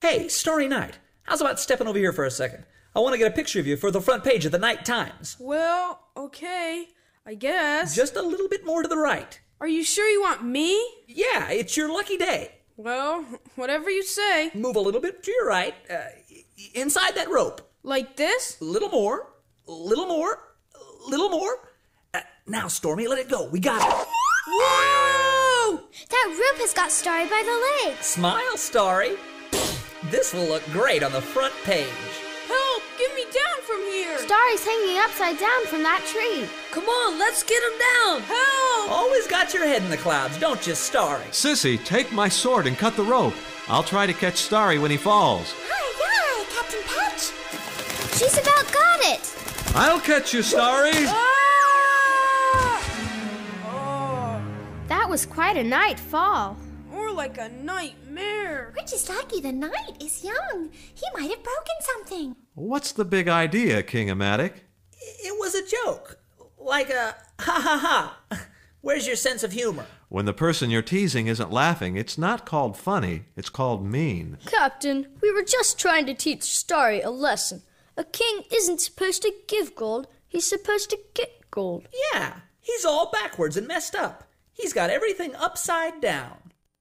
Hey, Starry Night, how's about stepping over here for a second? I want to get a picture of you for the front page of the Night Times. Well, okay, I guess. Just a little bit more to the right. Are you sure you want me? Yeah, it's your lucky day. Well, whatever you say. Move a little bit to your right, inside that rope. Like this? Little more, little more, little more. Now, Stormy, let it go. We got it. Whoa! That rope has got Starry by the legs. Smile, Starry. This will look great on the front page. Help! Get me down from here! Starry's hanging upside down from that tree. Come on, let's get him down! Help! Always got your head in the clouds, don't you, Starry? Sissy, take my sword and cut the rope. I'll try to catch Starry when he falls. Hi, Captain Patch. She's about got it. I'll catch you, Starry! Ah! Oh, That was quite a night fall. more like a nightmare. We're just lucky the knight is young. He might have broken something. What's the big idea, King-O-Matic? It was a joke. Like a ha. Where's your sense of humor? When the person you're teasing isn't laughing, it's not called funny, it's called mean. Captain, we were just trying to teach Starry a lesson. A king isn't supposed to give gold, he's supposed to get gold. Yeah, he's all backwards and messed up. He's got everything upside down.